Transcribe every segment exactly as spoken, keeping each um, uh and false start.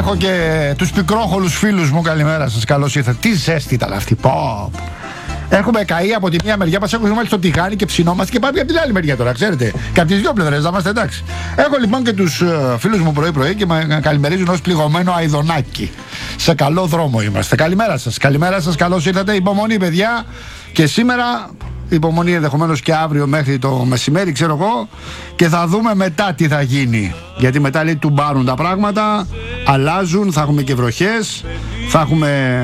Έχω και τους πικρόχολους φίλους μου, καλημέρα σας, καλώς ήρθατε. Τι ζέστη ήταν αυτή, πω. Έχουμε καεί από τη μία μεριά, μας έχουν βάλει στο τηγάνι και ψινόμαστε και πάμε από την άλλη μεριά τώρα, ξέρετε. Και από τις δύο πλευρές να είμαστε εντάξει. Έχω λοιπόν και τους uh, φίλους μου πρωί-πρωί και με καλημερίζουν ως πληγωμένο αηδονάκι. Σε καλό δρόμο είμαστε. Καλημέρα σας, καλημέρα σας, καλώς ήρθατε. Υπομονή, παιδιά. Και σήμερα, υπομονή ενδεχομένως και αύριο μέχρι το μεσημέρι, ξέρω εγώ. Και θα δούμε μετά τι θα γίνει. Γιατί μετά λέει τουμπάρουν τα πράγματα, αλλάζουν, θα έχουμε και βροχές, θα έχουμε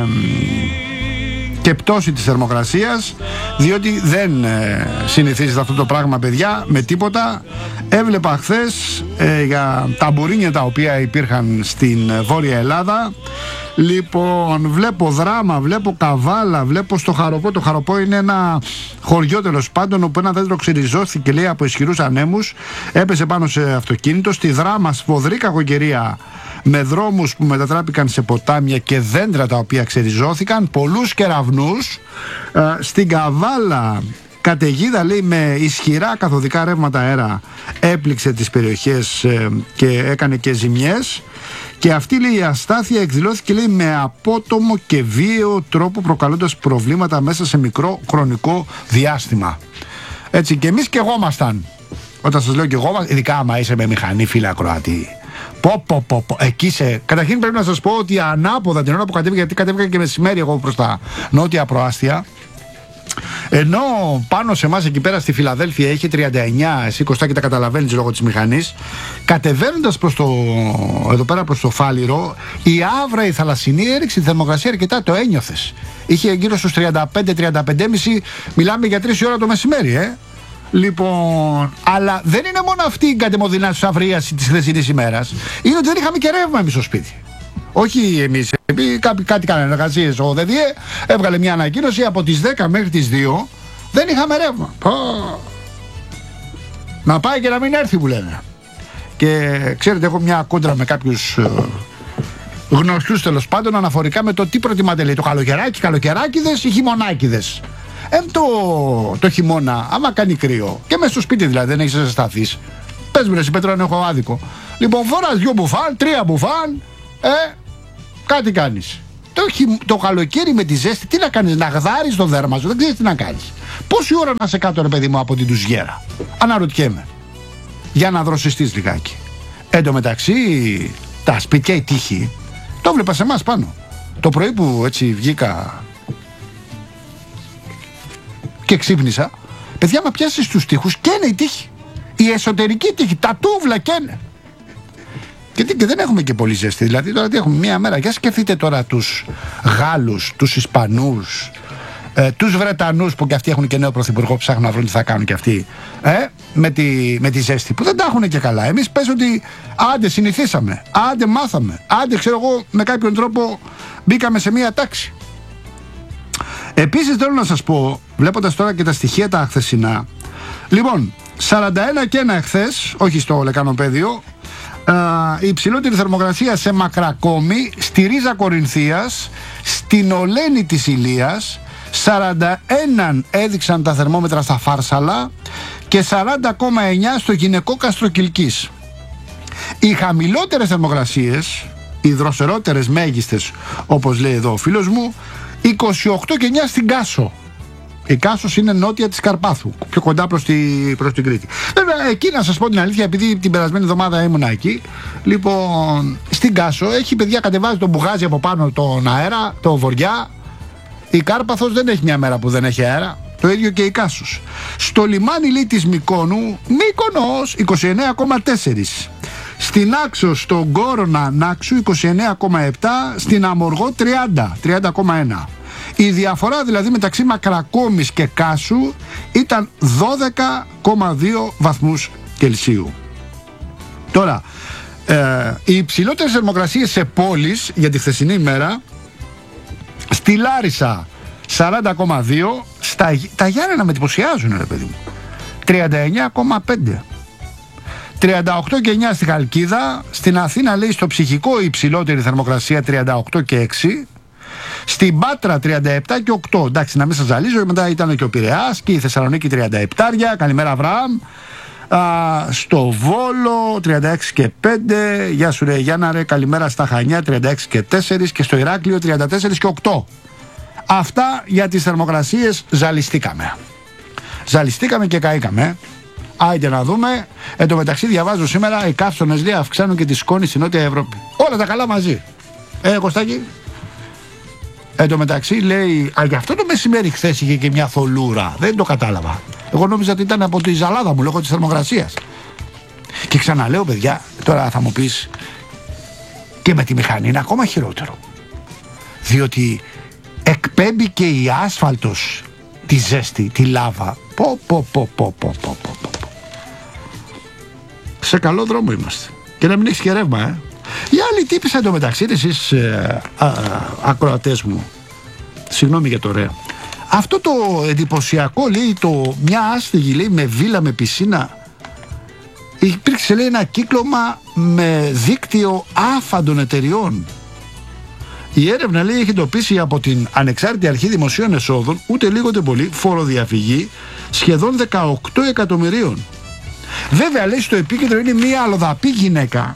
και πτώση της θερμοκρασίας, διότι δεν ε, συνηθίζεται αυτό το πράγμα, παιδιά, με τίποτα. Έβλεπα χθες ε, για τα μπουρίνια τα οποία υπήρχαν στην Βόρεια Ελλάδα. Λοιπόν, βλέπω Δράμα, βλέπω Καβάλα, βλέπω στο Χαροπό. Το Χαροπό είναι ένα χωριό, τέλος πάντων, όπου ένα δέντρο ξυριζώθηκε, λέει, από ισχυρούς ανέμους, έπεσε πάνω σε αυτοκίνητο. Στη Δράμα σφοδρή κακοκαιρία, με δρόμους που μετατράπηκαν σε ποτάμια και δέντρα τα οποία ξεριζώθηκαν, πολλούς κεραυνούς. ε, Στην Καβάλα καταιγίδα, λέει, με ισχυρά καθοδικά ρεύματα αέρα έπληξε τις περιοχές ε, και έκανε και ζημιές. Και αυτή, λέει, η αστάθεια εκδηλώθηκε, λέει, με απότομο και βίαιο τρόπο, προκαλώντας προβλήματα μέσα σε μικρό χρονικό διάστημα. Έτσι, και εμείς και εγώ ήμασταν. Όταν σας λέω και εγώ, ειδικά άμα είσαι με μηχανή, φίλε ακροατή, Πω, πω, πω, πω. Εκεί σε... Καταρχήν πρέπει να σας πω ότι ανάποδα την ώρα που κατέβηκα, γιατί κατέβηκα και μεσημέρι εγώ προς τα νότια προάστια, ενώ πάνω σε εμάς εκεί πέρα στη Φιλαδέλφια είχε τριάντα εννιά, εσύ Κωστάκη τα καταλαβαίνεις λόγω της μηχανής, κατεβαίνοντας προς το... εδώ πέρα προς το Φάληρο, η άβρα η θαλασσινή έριξε τη θερμοκρασία αρκετά, το ένιωθες. Είχε γύρω στους τριάντα πέντε τριάντα πέντε κόμμα πέντε, μιλάμε για τρεις ώρα το μεσημέρι, ε. Λοιπόν, αλλά δεν είναι μόνο αυτή η κατεμοδυνά της αυρίας της χθεσινής ημέρας. Είναι ότι δεν είχαμε και ρεύμα εμείς στο σπίτι. Όχι εμείς, κάτι, κάτι κάνανε εργασίες. Ο ΔΕΔΙΕ έβγαλε μια ανακοίνωση από τις δέκα μέχρι τις δύο δεν είχαμε ρεύμα. Πω. Να πάει και να μην έρθει, που λένε. Και ξέρετε, έχω μια κόντρα με κάποιους ε, γνωστούς, τέλος πάντων, αναφορικά με το τι προτιμάτε, λέει, το καλοκαιράκι, καλοκαιράκιδες ή χειμωνάκιδες. Ε, το, το χειμώνα, άμα κάνει κρύο, και μέσα στο σπίτι δηλαδή δεν έχεις να σταθείς, πες μου ρε εσύ Πέτρο, αν έχω άδικο. Λοιπόν, φοράς δυο μπουφάν, τρία μπουφάν, ε, κάτι κάνεις. Το, το καλοκαίρι με τη ζέστη, τι να κάνεις, να γδάρεις το δέρμα σου, δεν ξέρεις τι να κάνεις. Πόση ώρα να σε κάτω, ρε παιδί μου, από την τουζιέρα, αναρωτιέμαι, για να δροσιστείς λιγάκι. Εν τω μεταξύ, τα σπίτια, η τύχη, το βλέπα σε εμάς πάνω. Το πρωί που έτσι βγήκα και ξύπνησα, παιδιά, μα πιάσεις τους τοίχους και είναι η τύχη. Η εσωτερική τύχη, τα τούβλα και είναι. Και, και δεν έχουμε και πολύ ζέστη. Δηλαδή τώρα τι έχουμε, μία μέρα. Για σκεφτείτε τώρα τους Γάλλους, τους Ισπανούς, ε, τους Βρετανούς, που και αυτοί έχουν και νέο πρωθυπουργό, που ψάχνουν να βρουν τι θα κάνουν και αυτοί, ε, με, τη, με τη ζέστη, που δεν τα έχουν και καλά. Εμείς πες ότι άντε συνηθίσαμε, άντε μάθαμε, άντε ξέρω εγώ με κάποιον τρόπο μπήκαμε σε μία τάξη. Επίσης θέλω να σας πω, βλέποντας τώρα και τα στοιχεία τα χθεσινά, λοιπόν, σαράντα ένα και ένα εχθές, όχι στο Λεκανοπέδιο, α, η υψηλότερη θερμοκρασία σε Μακρακόμη, στη Ρίζα Κορινθίας, στην Ολένη της Ηλίας, σαράντα ένα έδειξαν τα θερμόμετρα στα Φάρσαλα και σαράντα κόμμα εννιά στο γυναικό Καστροκυλκής. Οι χαμηλότερες θερμοκρασίες, οι δροσερότερες μέγιστες, όπως λέει εδώ ο φίλος μου, είκοσι οκτώ και εννιά στην Κάσο. Η Κάσος είναι νότια της Καρπάθου, πιο κοντά προς, τη, προς την Κρήτη. Βέβαια, εκεί να σας πω την αλήθεια, επειδή την περασμένη εβδομάδα ήμουν εκεί, λοιπόν, στην Κάσο έχει, παιδιά, κατεβάζει τον μπουγάζι από πάνω τον αέρα, το βοριά. Η Κάρπαθος δεν έχει μια μέρα που δεν έχει αέρα. Το ίδιο και η Κάσος. Στο λιμάνι, λέει, της Μυκόνου, Μύκονος, είκοσι εννέα κόμμα τέσσερα. Στην Άξο, στον Κόρονα Νάξου, είκοσι εννέα κόμμα επτά. Στην Αμοργό, τριάντα, τριάντα κόμμα ένα. Η διαφορά δηλαδή μεταξύ Μακρακόμης και Κάσου ήταν δώδεκα κόμμα δύο βαθμούς Κελσίου. Τώρα, ε, οι υψηλότερες θερμοκρασίες σε πόλεις για τη χθεσινή ημέρα, στη Λάρισα σαράντα κόμμα δύο, στα, τα Γιάννενα με εντυπωσιάζουν, ρε παιδί μου, τριάντα εννέα κόμμα πέντε. τριάντα οκτώ και εννιά στη Χαλκίδα. Στην Αθήνα, λέει, στο Ψυχικό η υψηλότερη θερμοκρασία τριάντα οκτώ και έξι. Στην Πάτρα τριάντα επτά και οκτώ. Εντάξει, να μην σας ζαλίζω, μετά ήταν και ο Πειραιάς και η Θεσσαλονίκη τριάντα επτά. Καλημέρα, Αβραάμ. Α, στο Βόλο τριάντα έξι και πέντε. Γεια σου ρε Γιάννα ρε, καλημέρα στα Χανιά τριάντα έξι και τέσσερα. Και στο Ηράκλειο τριάντα τέσσερα και οκτώ. Αυτά για τις θερμοκρασίες. Ζαλιστήκαμε. Ζαλιστήκαμε και καήκαμε. Άιντε να δούμε. Εν τω μεταξύ διαβάζω σήμερα οι καύσωνες λέει αυξάνουν και τη σκόνη στην Νότια Ευρώπη. Όλα τα καλά μαζί. Ε Κωστάκη. Εν τω μεταξύ λέει, α, γι' αυτό το μεσημέρι χθες είχε και μια θολούρα. Δεν το κατάλαβα. Εγώ νόμιζα ότι ήταν από τη ζαλάδα μου λόγω της θερμοκρασίας. Και ξαναλέω παιδιά, τώρα θα μου πεις, και με τη μηχανή είναι ακόμα χειρότερο. Διότι εκπέμπει και η άσφαλτος τη ζέστη, τη λάβα. Πω πω πω πω πω πω πω πω. Σε καλό δρόμο είμαστε. Και να μην έχεις και ρεύμα, ε. Οι άλλοι τύπησαν εντωμεταξύ, εσείς ε, α, α, ακροατές μου, συγγνώμη για το ρε, αυτό το εντυπωσιακό λέει, το μια άστεγη λέει με βίλα με πισίνα, υπήρξε λέει ένα κύκλωμα με δίκτυο άφαντων εταιριών. Η έρευνα λέει έχει εντοπίσει από την Ανεξάρτητη Αρχή Δημοσίων Εσόδων ούτε λίγο ούτε πολύ φοροδιαφυγή σχεδόν δεκαοκτώ εκατομμυρίων. Βέβαια λέει στο επίκεντρο είναι μια αλλοδαπή γυναίκα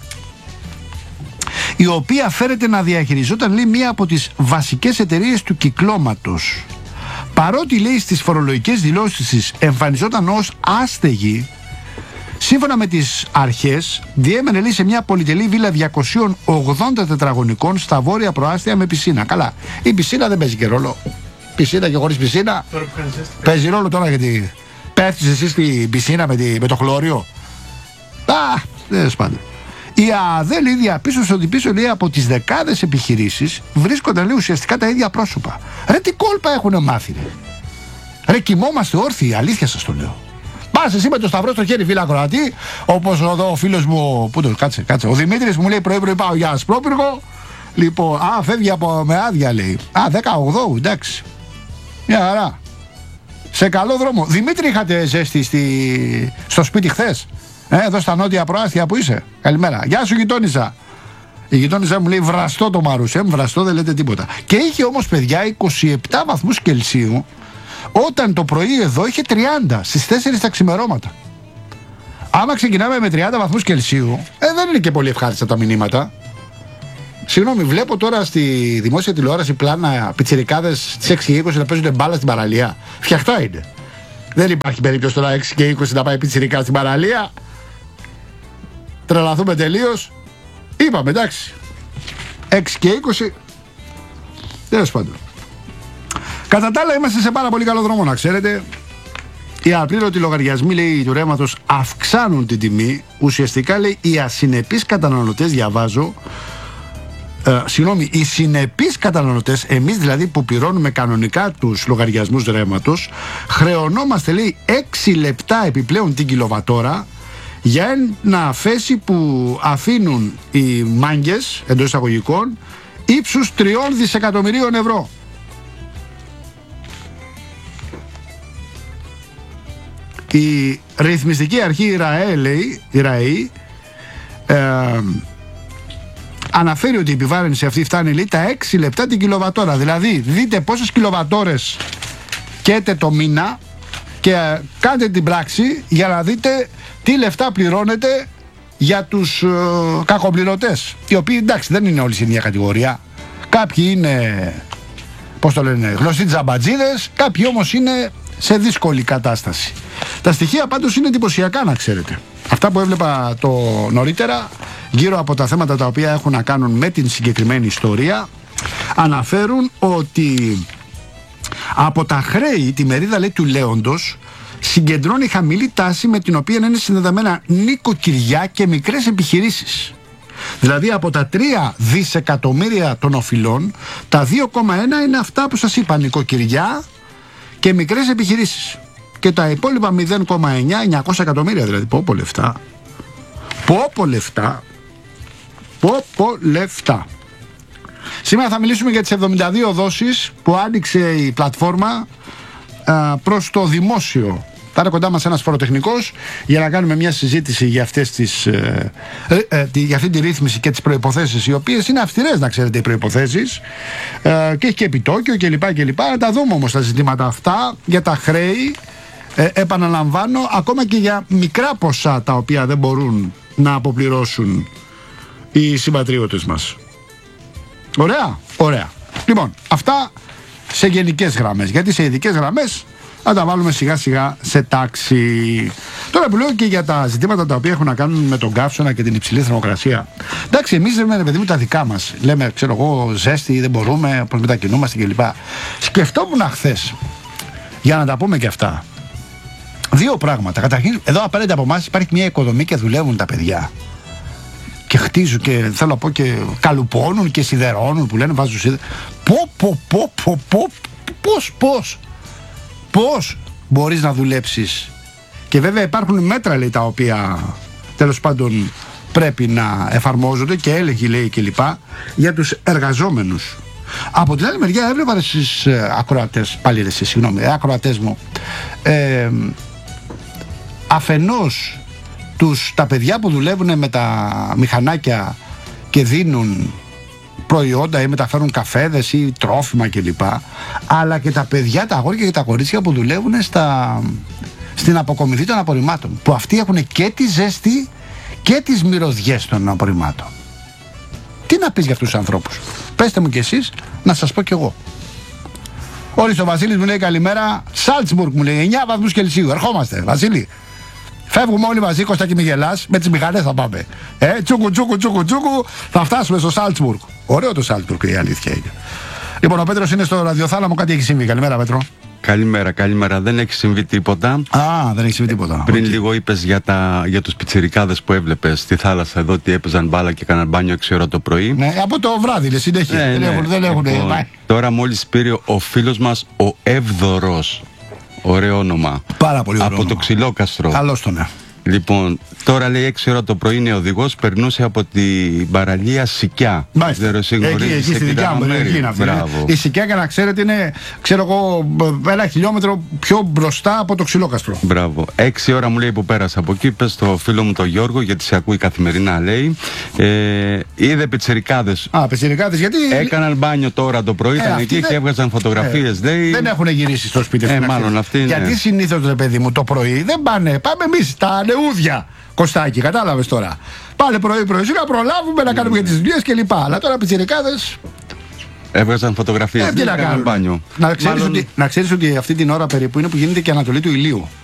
η οποία φέρεται να διαχειριζόταν λέει μία από τις βασικές εταιρείες του κυκλώματος. Παρότι λέει στις φορολογικές δηλώσεις της εμφανιζόταν ως άστεγη, σύμφωνα με τις αρχές διέμενε λέει σε μια πολυτελή βίλα διακόσια ογδόντα τετραγωνικών στα βόρεια προάστια με πισίνα. Καλά, η πισίνα δεν παίζει και ρόλο. Πισίνα και χωρίς πισίνα παίζει ρόλο τώρα, γιατί πέφτεις εσύ στην πισίνα με, τη, με το χλώριο. Α, δεν σπάντα. Η ΑΔΕ λέει διαπίστωσε ότι πίσω λέει από τις δεκάδες επιχειρήσεις βρίσκονταν λέει ουσιαστικά τα ίδια πρόσωπα. Ρε τι κόλπα έχουν μάθει ρε. Ρε κοιμόμαστε όρθιοι, αλήθεια σας το λέω. Πας εσύ με το σταυρό στο χέρι φίλα Κροατή, όπως εδώ ο φίλος μου, πού το κάτσε, κάτσε, ο Δημήτρης μου λέει πρωί πρωί πάω για Ασπρόπυργο. Λοιπόν, α φεύγει από, με άδεια λέει. Α δεκαοκτώ, εντάξει. Μια χαρά. Σε καλό δρόμο. Δημήτρη, είχατε ζέστη στη... στο σπίτι χθες? Ε, εδώ στα νότια προάστια που είσαι. Καλημέρα. Γεια σου γειτόνισσα. Η γειτόνισσα μου λέει βραστό το Μαρουσέμ, βραστό δεν λέτε τίποτα. Και είχε όμως παιδιά είκοσι επτά βαθμούς Κελσίου, όταν το πρωί εδώ είχε τριάντα στις τέσσερις τα ξημερώματα. Άμα ξεκινάμε με τριάντα βαθμούς Κελσίου, ε, δεν είναι και πολύ ευχάριστα τα μηνύματα. Συγγνώμη, βλέπω τώρα στη δημόσια τηλεόραση πλάνα πιτσιρικάδες στις έξι και είκοσι να παίζουν μπάλα στην παραλία. Φτιαχτά είναι. Δεν υπάρχει περίπτωση τώρα έξι και είκοσι να πάει πιτσιρικά στην παραλία. Τρελαθούμε τελείως. Είπαμε εντάξει. έξι και είκοσι. Τέλος πάντων. Κατά τα άλλα είμαστε σε πάρα πολύ καλό δρόμο να ξέρετε. Οι απλήρωτοι λογαριασμοί λέει του ρεύματος αυξάνουν την τιμή. Ουσιαστικά λέει οι ασυνεπείς καταναλωτές, διαβάζω, ε, συγγνώμη, οι συνεπείς καταναλωτές, εμείς δηλαδή που πληρώνουμε κανονικά τους λογαριασμούς ρεύματος, χρεωνόμαστε λέει έξι λεπτά επιπλέον την κιλοβατόρα για ένα αφέση που αφήνουν οι μάγκες εντός εισαγωγικών ύψους τριών δισεκατομμυρίων ευρώ. Η ρυθμιστική αρχή η ΡΑΕ λέει, η ΡΑΕ, ε, αναφέρει ότι η επιβάρυνση αυτή φτάνει λέει, τα έξι λεπτά την κιλοβατόρα. Δηλαδή δείτε πόσες κιλοβατόρες καίτε το μήνα και ε, κάντε την πράξη για να δείτε τι λεφτά πληρώνετε για τους ε, κακοπληρωτές, οι οποίοι εντάξει δεν είναι όλοι στην ίδια κατηγορία. Κάποιοι είναι, πώς το λένε, γνωστοί τζαμπατζίδες, κάποιοι όμως είναι σε δύσκολη κατάσταση. Τα στοιχεία πάντως είναι εντυπωσιακά να ξέρετε. Αυτά που έβλεπα το νωρίτερα γύρω από τα θέματα τα οποία έχουν να κάνουν με την συγκεκριμένη ιστορία αναφέρουν ότι από τα χρέη τη μερίδα λέει του λέοντος συγκεντρώνει χαμηλή τάση με την οποία είναι συνδεδεμένα νοικοκυριά και μικρές επιχειρήσεις. Δηλαδή από τα τρία δισεκατομμύρια των οφειλών τα δύο κόμμα ένα είναι αυτά που σας είπα, νοικοκυριά και μικρές επιχειρήσεις. Και τα υπόλοιπα μηδέν κόμμα εννιά, εννιακόσια εκατομμύρια δηλαδή. Πόπο λεφτά. Πόπο λεφτά. Πόπο λεφτά. Σήμερα θα μιλήσουμε για τις εβδομήντα δύο δόσεις που άνοιξε η πλατφόρμα α, προς το δημόσιο. Θα είναι κοντά μας ένας φοροτεχνικός για να κάνουμε μια συζήτηση για, αυτές τις, ε, ε, ε, για αυτή τη ρύθμιση και τις προϋποθέσεις, οι οποίες είναι αυστηρές να ξέρετε οι προϋποθέσεις, ε, και έχει και επιτόκιο κλπ. κλπ. Να τα δούμε όμως τα ζητήματα αυτά για τα χρέη Ε, επαναλαμβάνω, ακόμα και για μικρά ποσά τα οποία δεν μπορούν να αποπληρώσουν οι συμπατριώτες μας. Ωραία, ωραία. Λοιπόν, αυτά σε γενικές γραμμές, γιατί σε ειδικές γραμμές να τα βάλουμε σιγά σιγά σε τάξη. Τώρα που λέω και για τα ζητήματα τα οποία έχουν να κάνουν με τον καύσωνα και την υψηλή θερμοκρασία. Εντάξει, εμείς λέμε, ρε παιδί μου, τα δικά μας. Λέμε, ξέρω εγώ, ζέστη, δεν μπορούμε, πώς μετακινούμαστε κλπ. Σκεφτόμουν χθες, για να τα πούμε και αυτά, δύο πράγματα. Καταρχήν, εδώ απέναντι από εμάς υπάρχει μια οικοδομή και δουλεύουν τα παιδιά. Και χτίζουν και θέλω να πω και καλουπώνουν και σιδερώνουν που λένε, βάζουν σίδερα. Πω, πω, πω, πω, πω, πώς, πώς. Πώς μπορείς να δουλέψεις? Και βέβαια υπάρχουν μέτρα, λέει, τα οποία τέλος πάντων πρέπει να εφαρμόζονται και έλεγχοι, λέει, και λοιπά για τους εργαζόμενους. Από την άλλη μεριά έβλεπα στις ε, ακροατές, πάλι εσείς, συγγνώμη, ε, ακροατές μου, ε, αφενός τους, τα παιδιά που δουλεύουν με τα μηχανάκια και δίνουν προϊόντα ή μεταφέρουν καφέδες ή τρόφιμα κλπ. Αλλά και τα παιδιά, τα αγόρια και τα κορίτσια που δουλεύουν στα, στην αποκομιδή των απορριμμάτων. Που αυτοί έχουν και τη ζέστη και τις μυρωδιές των απορριμμάτων. Τι να πεις για αυτούς τους ανθρώπους? Πέστε μου κι εσείς, να σας πω κι εγώ. Όλης ο Βασίλης μου λέει καλημέρα. Σάλτσμπουργκ μου λέει εννιά βαθμούς Κελσίου. Ερχόμαστε, Βασίλη. Φεύγουμε όλοι μαζί, Κώστα, και μη γελάς. Με τις μηχανές θα πάμε. Ε, τσούκου, τσούκου, τσούκου, τσούκου. Θα φτάσουμε στο Σάλτσμπουργκ. Ωραίο το Σάλτσμπουργκ, η αλήθεια είναι. Λοιπόν, ο Πέτρος είναι στο ραδιοθάλαμο, κάτι έχει συμβεί. Καλημέρα, Πέτρο. Καλημέρα, καλημέρα. Δεν έχει συμβεί τίποτα. Α, δεν έχει συμβεί τίποτα. Πριν okay. λίγο είπες για, τα, για τους πιτσιρικάδες που έβλεπες στη θάλασσα εδώ, ότι έπαιζαν μπάλα και έκαναν μπάνιο έξι ώρα το πρωί. Ναι, από το βράδυ, λες, συνέχεια. Ναι, δεν ναι. έχουν. Δεν έχουν λοιπόν, τώρα μόλις πήρε ο φίλος μας ο Εύδωρος. Ωραίο όνομα. Πάρα πολύ ωραίο. Από όνομα. το Ξυλόκαστρο. Καλώς τον, ναι. Λοιπόν, τώρα λέει έξι ώρα το πρωί είναι οδηγός, περνούσε από την παραλία Σικιά. Μάλιστα. Εκεί, εκεί στη δικιά μου, εκεί είναι αυτή. Η Σικιά, για να ξέρετε, είναι, ξέρω εγώ, ένα χιλιόμετρο πιο μπροστά από το Ξυλόκαστρο. Μπράβο. Έξι ώρα μου λέει που πέρασα από εκεί. Πες στο φίλο μου τον Γιώργο, γιατί σε ακούει καθημερινά, λέει. Ε, είδε πιτσιρικάδες. Α, πιτσιρικάδες, γιατί. Έκαναν μπάνιο τώρα το πρωί, ε, ήταν εκεί δεν... και έβγαζαν φωτογραφίες. Ε, λέει... Δεν έχουν γυρίσει στο σπίτι. Ε, μάλλον αυτή είναι. Γιατί συνήθως, ρε παιδί μου, το πρωί δεν πάνε. Πάμε εμείς τα νεούδια. Κωστάκι, κατάλαβες τώρα. Πάλι πρωί-πρωί, να προλάβουμε να κάνουμε για τις δουλειές κλπ. Αλλά τώρα πιτσιρικάδες. Έβγαζαν φωτογραφίες. Ε, τι να κάνουν. Μπάνιο. Να ξέρεις, Μάλλον... ότι, να ξέρεις ότι αυτή την ώρα περίπου είναι που γίνεται και ανατολή του ηλίου.